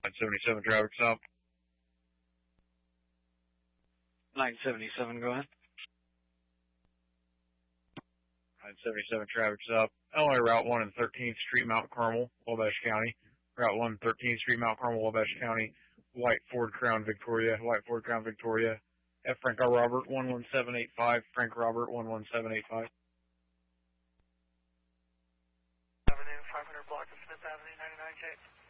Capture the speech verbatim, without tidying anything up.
seventy-seven traffic stop. nine seventy-seven, go ahead. nine seventy-seven traffic stop. Illinois Route one and thirteenth Street, Mount Carmel, Wabash County. Route one, thirteenth Street, Mount Carmel, Wabash County. White Ford Crown Victoria, White Ford Crown Victoria. F. Frank R. Robert, one one seven eight five. Frank Robert, one one seven eight five. Avenue, five hundred block of Smith Avenue, ninety-nine K.